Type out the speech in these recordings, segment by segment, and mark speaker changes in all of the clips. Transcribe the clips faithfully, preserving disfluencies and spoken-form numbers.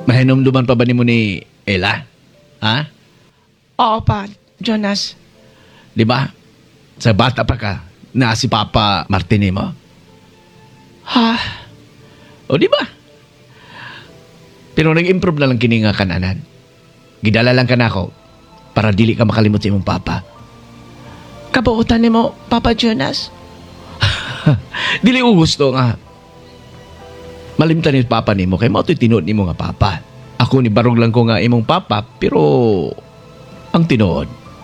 Speaker 1: Mahinumduman pa ba ni mo ni Ella? Ha?
Speaker 2: Oo pa, Jonas.
Speaker 1: Di ba? Sa bata pa ka, na si Papa Martin mo.
Speaker 2: Ha?
Speaker 1: O di ba? Pero nag-improve na lang kini nga kananan. Gidala lang ka na ako para dili ka makalimot sa imong papa.
Speaker 2: Kabuutan ni mo, Papa Jonas?
Speaker 1: Dili ko gusto nga. Malimtan ni papa nimo kay mao to'y tinuod nimo nga papa. Ako ni barog lang ko nga imong papa pero ang tinuod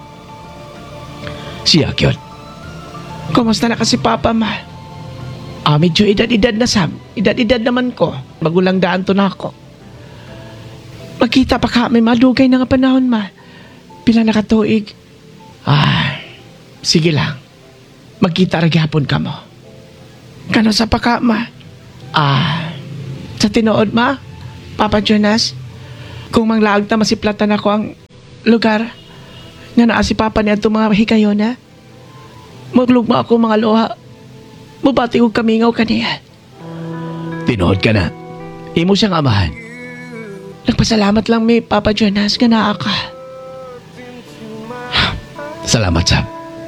Speaker 1: siya kyot.
Speaker 2: Kumusta na kasi Papa, ma? Ah, medyo edad-edad na sam. Edad-edad naman ko. Magulang daan to na ako. Magkita pa ka, may madugay na nga panahon, ma. Pila nakatuig. Ah, sige lang. Magkita ra gyapon ka mo. Kano sa paka, ma? Ah, sa tinuod, ma? Papa Jonas? Kung manglaag ta masiplatan ako ang lugar nga naa si Papa niya itong mga hikayon na, maglugma ako mga luha. Mubati ko kamingaw kaniya.
Speaker 1: Tinuod ka na. Imo siyang amahan.
Speaker 2: Nagpasalamat lang mi, Papa Jonas, nga naa ka.
Speaker 1: Salamat, Sam.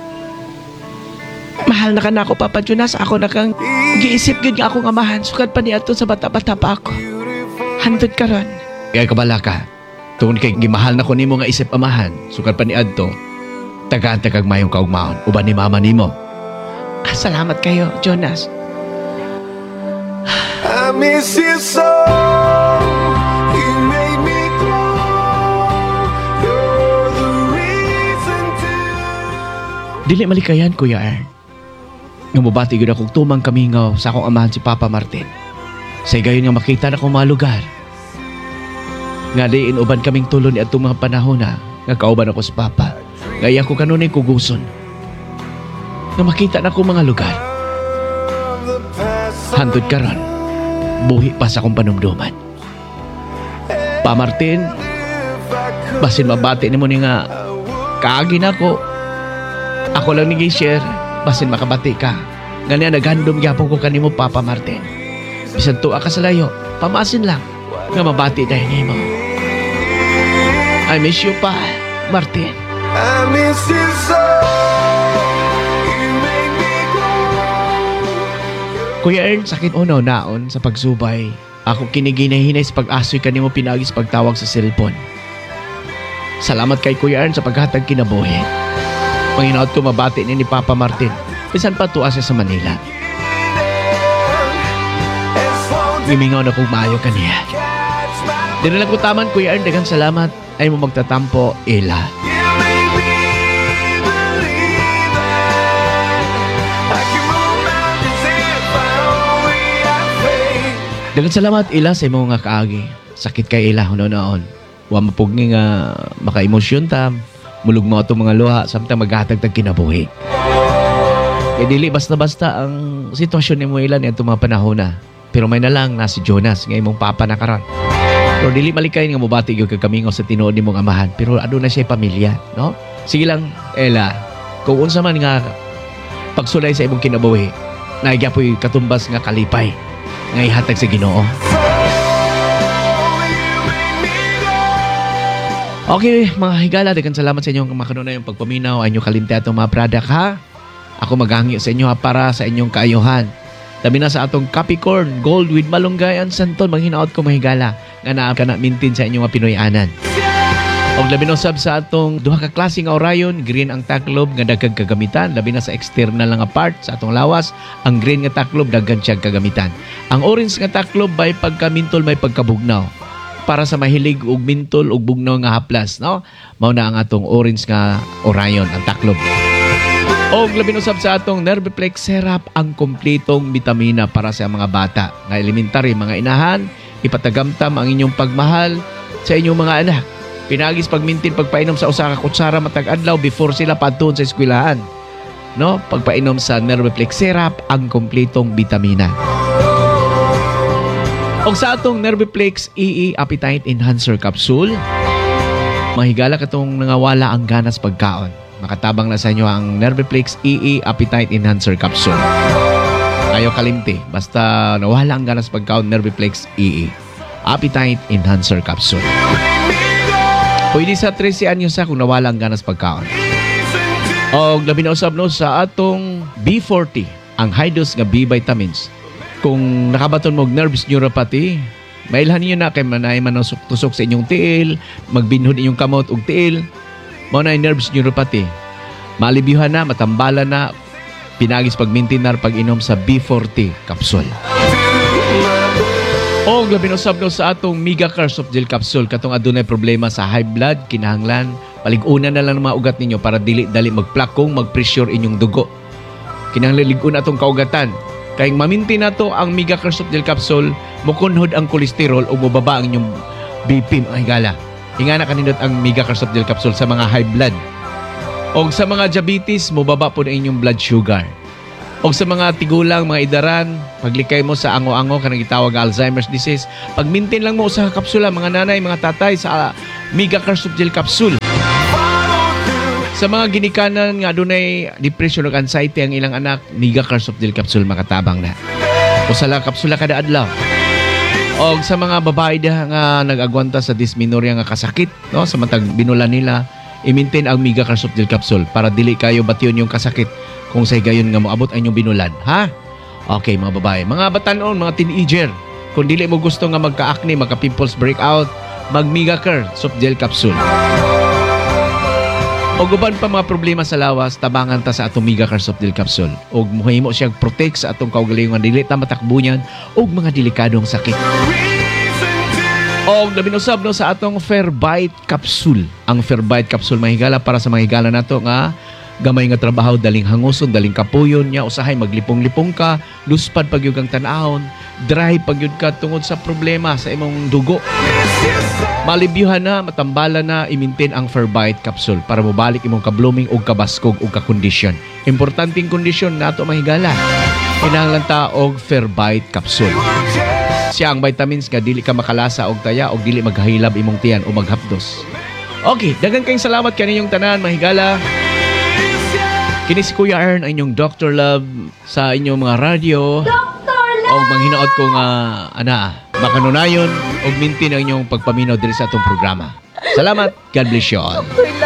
Speaker 2: Mahal na ka na ako, Papa Jonas. Ako na kang giisip gid nga akong amahan. Sukad pa niya to sa bata-bata pa ako. Handod ka ron.
Speaker 1: Kaya kabala ka. Tungod kay gimahal na ko nimo nga isip amahan. Sukad pa ni Adto. Tagaan-tagang mayong kaugmaon. Uban ni mama nimo.
Speaker 2: Ah, salamat kayo, Jonas.
Speaker 3: I miss you so. You made me grow. You're the reason to.
Speaker 1: Dili malikayan, Kuya Ern. Nga mabati gud akong tumang kamingaw sa akong amahan si Papa Martin. Sa gayon nga makita na akong mga lugar. Nga diin uban kaming tulo ni atong mga panahon na nga kauban ako sa Papa. Ngaya ko kanunay kuguson. Nga makita na akong mga lugar. Hantod ka ron. Buhi pa sa akong panumduman. Pa Martin, basin mabati ni mo ni nga kaagin ako. Ako lang ni share, basin makabati ka. Nga naghandom gyapon ko kanimo, Papa Martin. Bisan tuwa ka sa layo, pamasin lang nga mabati dahil nimo. I miss you pa, Martin.
Speaker 3: I miss you so. You made me grow.
Speaker 1: Kuya Ern, sakit unaw naon sa pagsubay. Ako kiniginahinay sa pag-asoy kanimo pinagis pagtawag sa cellphone. Salamat kay Kuya Ern sa paghatag kinabuhi. Panginoon ko mabati ni, ni Papa Martin. Bisan pa tuwa siya sa Manila. Gimingaw na kong maayo kaniya. Di na lang ko taman, Kuya Ern. Daghang salamat. Ay mo magtatampo, Ella. Daghang salamat, Ella, sa imong nga kaagi. Sakit kay Ella, huno-noon. Wa mapugni nga maka-emosyon tam. Mulog mo itong mga luha, samtang maghatagtag kinabuhi. E dili basta-basta ang sitwasyon ni mo, Ella, ni itong mga panahon na. Pero may na lang na si Jonas, nga imong papa na karon. Pero dili malikayin nga mubati yung kagamingaw sa tinuod ni mong amahan. Pero ano na siya pamilya, no? Sige lang, Ella, kung unsa man nga pagsulay sa imong kinabuhi, nagyapoy katumbas nga kalipay nga ihatag sa Ginoo. Okay, mga higala, daghang salamat sa inyong makanunay yung pagpaminaw, ay inyong kalimti atong mga product, ha? Ako maghangyo sa inyo, ha, para sa inyong kaayuhan. Tabi na sa atong Capricorn, Gold with Malunggay and Santol, manghinaot ko mahigala, nga naa ka na mintin sa inyong mga Pinoy-anan. Og labi na sab sa atong duha ka klase nga orayon, green ang taklob nga daghang kagamitan, labi na sa external nga part sa atong lawas, ang green nga taklob daghang siyang kagamitan. Ang orange nga taklob bay pagkamintol may pagkabugnaw. Para sa mahilig og mintol og bugnaw nga haplas, no? Mao na ang atong orange nga orayon, ang taklob. Og labi na sab sa atong Nerviplex Syrup, ang kompletong bitamina para sa mga bata, nga elementary, mga inahan, ipatagamtam ang inyong pagmahal sa inyong mga anak. Pinagis pagmintin pagpainom sa usa ka kutsara matag adlaw before sila padtuon sa eskwelahan. No? Pagpainom sa Nerviplex Syrup, ang kompletong bitamina. Og sa atong Nerviplex E E Appetite Enhancer Capsule, mahigala katong nangawala ang ganas pagkaon. Makatabang na sa inyo ang Nerviplex E E Appetite Enhancer Capsule. Ayaw kalimti, basta nawala ang ganas pagkaon, Nerviplex E E. Appetite Enhancer Capsule. Pwede sa thirteen anyos sa kung nawala ang ganas pagkaon. O labi na usab no sa atong B forty, ang high dose nga B vitamins. Kung nakabaton mo og nerves neuropathy, mailhan niyo na kay manay manusok-tusok sa inyong tiil, magbinhod inyong kamot og tiil, mao na nerves neuropathy. Malibyuhan na, matambala na, pinagis pagmintinar pag-inom sa B forty capsule. O labi na usab no sa atong Mega Car Soft Gel Capsule, katong adunay problema sa high blood, kinahanglan palig-una na lang ng mga ugat ninyo para dili-dali magplakong, mag-pressure inyong dugo. Kinahanglan lig-una atong kaugatan. Kaya maminti na to ang Mega Car Soft Gel Capsule, mukunhod ang kolesterol o mubaba ang inyong B P, mga higala. Hinga na kanindot ang Mega Car Soft Gel Capsule sa mga high blood. O sa mga diabetes, mubaba po na inyong blood sugar. O sa mga tigulang, mga idaran, paglikay mo sa ango-ango, kanang gitawag Alzheimer's disease, pagmintin lang mo sa kapsula, mga nanay, mga tatay, sa Mega Car Soft Gel Capsule. Sa mga ginikanan nga dunay depression o anxiety ang ilang anak, Mega Car Soft Gel Capsule makatabang na. O sa lang kapsula kada adlaw. O sa mga babae da nga nag-agwanta sa dysmenorrhea nga kasakit, no, sa matag binulan nila, i-maintain ang Mega Car Soft Gel Capsule para dili kayo bation yung kasakit kung sa gayon nga moabot ang inyong binulan, ha? Okay, mga babae, mga batanon, mga teenager, kung dili mo gusto nga magka-acne, magka-pimples breakout, mag Mega Car Soft Gel Capsule. O guban pa mga problema sa lawas, tabangan ta sa atong Mega Car Soft Gel Capsule. O muhimo siyang protect sa atong kaugalingon dili ta matakbo niyan og mga delikadong sakit. O labinusab no sa atong Fairbite Capsule. Ang Fairbite Capsule mahigala para sa mga higala nato nga gamay nga trabaho, daling hanguson, daling kapuyon niya, usahay maglipong-lipong ka, luspad pagyud kang tan-ahon, dry pagyud ka tungod sa problema sa imong dugo. Malibyuhan na, matambala na, i-maintain ang Fairbite Capsule para mabalik imong ka-blooming o kabaskog o ka-kondisyon. Importanteng kondisyon nato mahigala. Kinahanglan ta og Fairbite Capsule. Siya ang vitamins nga dili ka makalasa og taya og dili maghahilab imong tiyan o maghapdos. Okay, daghang kayong salamat kaninyong tanan mahigala. Kini si Kuya Ern, ang inyong Doctor Love sa inyong mga radyo.
Speaker 4: Doctor Love!
Speaker 1: O manghinaot ko nga, ana, makanunayon o mintin ang inyong pagpaminaw diri sa atong programa. Salamat. God bless you all.
Speaker 4: Doctor Love!